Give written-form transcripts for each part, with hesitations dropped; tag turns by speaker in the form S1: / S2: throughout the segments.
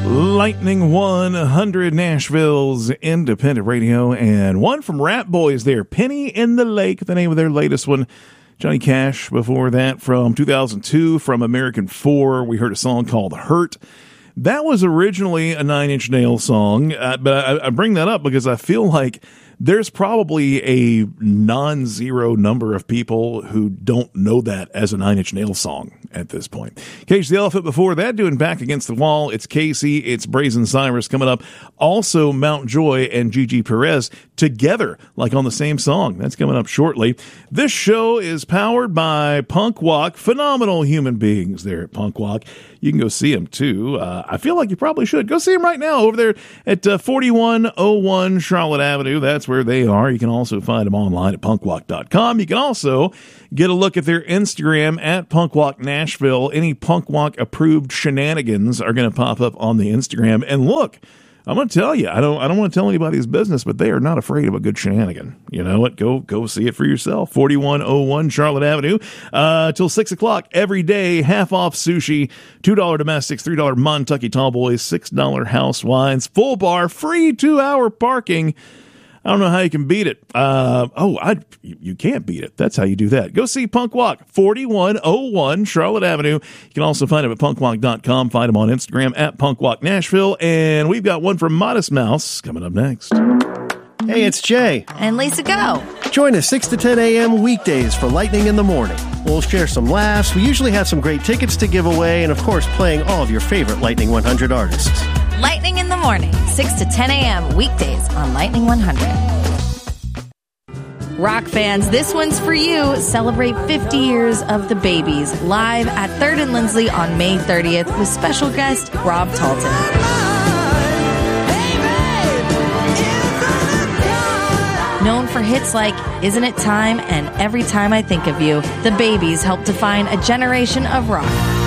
S1: Lightning 100, Nashville's independent radio, and one from Rat Boys there, Penny in the Lake, the name of their latest one. Johnny Cash before that from 2002 from American 4. We heard a song called Hurt. That was originally a Nine Inch Nails song, but I bring that up because I feel like there's probably a non-zero number of people who don't know that as a Nine Inch Nails song at this point. Cage the Elephant before that, doing Back Against the Wall. It's Casey, it's Brazen Cyrus coming up. Also, Mount Joy and Gigi Perez together, like on the same song. That's coming up shortly. This show is powered by Punk Walk. Phenomenal human beings there at Punk Walk. You can go see them, too. I feel like you probably should. Go see them right now over there at 4101 Charlotte Avenue. That's where they are. You can also find them online at punkwalk.com. You can also get a look at their Instagram at Punkwalk Nashville. Any Punkwalk approved shenanigans are going to pop up on the Instagram. And look, I'm going to tell you, I don't want to tell anybody's business, but they are not afraid of a good shenanigan. You know what? Go see it for yourself. 4101 Charlotte Avenue, till 6 o'clock every day. Half off sushi, $2 domestics, $3 Montucky Tallboys, $6 house wines, full bar, free 2-hour parking. I don't know how you can beat it. You can't beat it. That's how you do that. Go see Punk Walk, 4101 Charlotte Avenue. You can also find them at punkwalk.com. Find them on Instagram at Punkwalk Nashville. And we've got one from Modest Mouse coming up next.
S2: Hey, it's Jay.
S3: And Lisa Go.
S2: Join us 6 to 10 a.m. weekdays for Lightning in the Morning. We'll share some laughs. We usually have some great tickets to give away. And, of course, playing all of your favorite Lightning 100 artists.
S3: Lightning in the Morning, 6 to 10 a.m. weekdays on Lightning 100. Rock fans, this one's for you. Celebrate 50 years of the Babies live at 3rd and Lindsley on May 30th with special guest Rob Talton. Known for hits like Isn't It Time and Every Time I Think of You, the Babies helped define a generation of rock.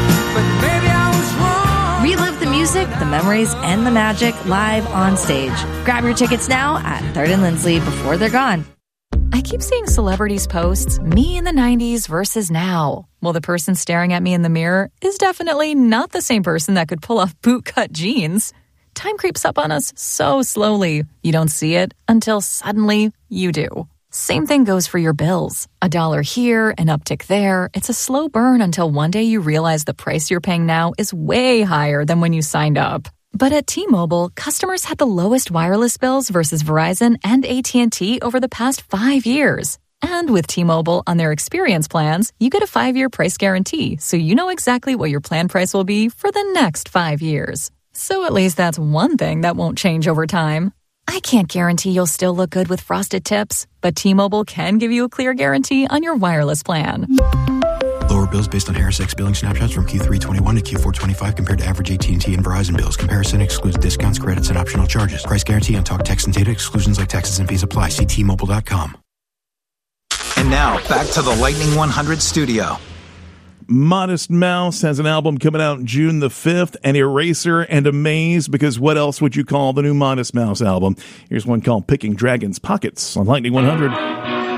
S3: Relive the music, the memories, and the magic live on stage. Grab your tickets now at 3rd and Lindsley before they're gone.
S4: I keep seeing celebrities posts, me in the 90s versus now. Well, the person staring at me in the mirror is definitely not the same person that could pull off bootcut jeans. Time creeps up on us so slowly. You don't see it until suddenly you do. Same thing goes for your bills. $1 here, an uptick there. It's a slow burn until one day you realize the price you're paying now is way higher than when you signed up. But at T-Mobile, customers had the lowest wireless bills versus Verizon and AT&T over the past 5 years. And with T-Mobile on their experience plans, you get a 5-year price guarantee, so you know exactly what your plan price will be for the next 5 years. So at least that's one thing that won't change over time. I can't guarantee you'll still look good with frosted tips, but T-Mobile can give you a clear guarantee on your wireless plan.
S5: Lower bills based on HarrisX billing snapshots from Q321 to Q425 compared to average AT&T and Verizon bills. Comparison excludes discounts, credits, and optional charges. Price guarantee on talk, text, and data. Exclusions like taxes and fees apply. See T-Mobile.com.
S6: And now, back to the Lightning 100 studio.
S1: Modest Mouse has an album coming out June the 5th, an Eraser and Amaze, because what else would you call the new Modest Mouse album? Here's one called Picking Dragon's Pockets on Lightning 100.